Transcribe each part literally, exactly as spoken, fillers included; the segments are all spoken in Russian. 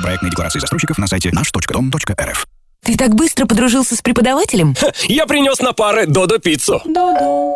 Проектные декларации застройщиков на сайте наш точка дом точка эр эф. Ты так быстро подружился с преподавателем? Ха, я принес на пары Додо-пиццу. Додо.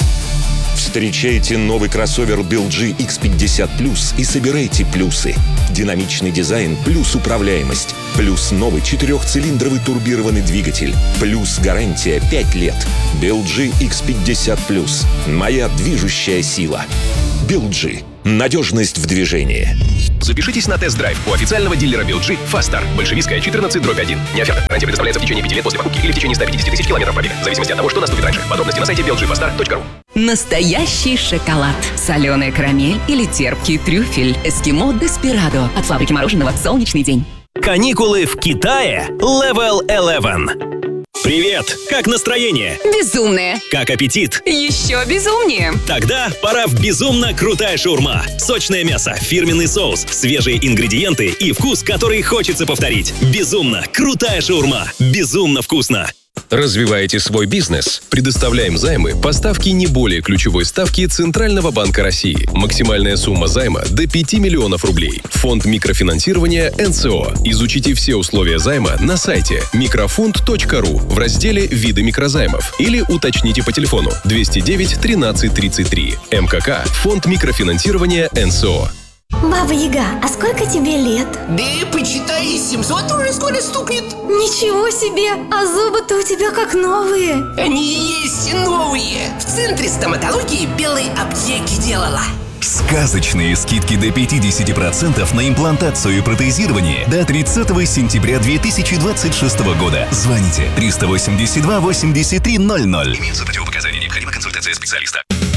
Встречайте новый кроссовер би эл джи икс пятьдесят плюс и собирайте плюсы. Динамичный дизайн плюс управляемость. Плюс новый четырехцилиндровый турбированный двигатель. Плюс гарантия пять лет. би эл джи икс пятьдесят плюс. Моя движущая сила. би эл джи. Надежность в движении. Запишитесь на тест-драйв у официального дилера би эл джи «Фастар». Большевистская, четырнадцать дробь один. Не оферта. Гарантия предоставляется в течение пяти лет после покупки или в течение ста пятидесяти тысяч километров пробега. В зависимости от того, что наступит раньше. Подробности на сайте би эл джи фастар точка ру. Настоящий шоколад. Соленая карамель или терпкий трюфель. Эскимо Деспирадо. От фабрики мороженого «Солнечный день». Каникулы в Китае. Level одиннадцать. Привет! Как настроение? Безумные. Как аппетит? Еще безумнее. Тогда пора в безумно крутая шаурма. Сочное мясо, фирменный соус, свежие ингредиенты и вкус, который хочется повторить. Безумно крутая шаурма. Безумно вкусно. Развиваете свой бизнес? Предоставляем займы по ставке не более ключевой ставки Центрального банка России. Максимальная сумма займа до пяти миллионов рублей. Фонд микрофинансирования эн цэ о. Изучите все условия займа на сайте микрофонд точка ру в разделе «Виды микрозаймов» или уточните по телефону двести девять тринадцать тридцать три. эм ка ка. Фонд микрофинансирования эн цэ о. Баба Яга, а сколько тебе лет? Да почитай, семьсот уже скоро стукнет. Ничего себе, а зубы-то у тебя как новые. Они есть новые. В центре стоматологии белой аптеки делала. Сказочные скидки до пятьдесят процентов на имплантацию и протезирование до тридцатого сентября две тысячи двадцать шестого года. Звоните триста восемьдесят два восемьдесят три ноль ноль. Имеются противопоказания, необходима консультация специалиста.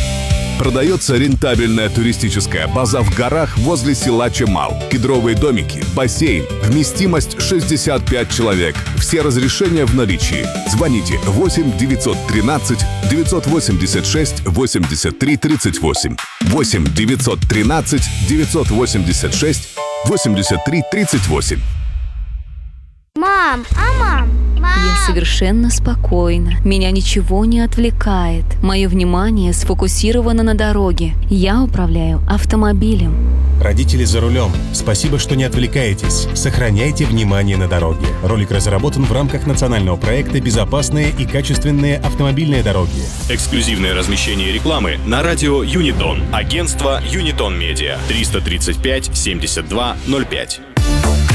Продается рентабельная туристическая база в горах возле села Чемал. Кедровые домики, бассейн, вместимость шестьдесят пять человек. Все разрешения в наличии. Звоните восемь девятьсот тринадцать девятьсот восемьдесят шесть восемьдесят три тридцать восемь. восемь девятьсот тринадцать девятьсот восемьдесят шесть восемьдесят три тридцать восемь. Мам, а мам? Мам. Я совершенно спокойна. Меня ничего не отвлекает. Мое внимание сфокусировано на дороге. Я управляю автомобилем. Родители за рулем. Спасибо, что не отвлекаетесь. Сохраняйте внимание на дороге. Ролик разработан в рамках национального проекта «Безопасные и качественные автомобильные дороги». Эксклюзивное размещение рекламы на радио Юнитон. Агентство Юнитон Медиа. триста тридцать пять семьдесят два ноль пять.